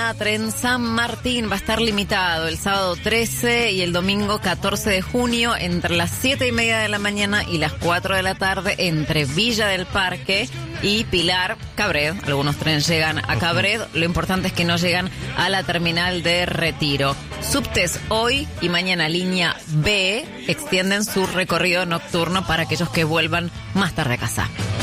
mañana, tren San Martín va a estar limitado el sábado 13 y el domingo 14 de junio entre las 7:30 de la mañana y las 4 de la tarde entre Villa del Parque y Pilar, Cabred. Algunos trenes llegan a Cabred, lo importante es que no llegan a la terminal de Retiro. Subtes hoy y mañana línea B extienden su recorrido nocturno para aquellos que vuelvan más tarde a casa.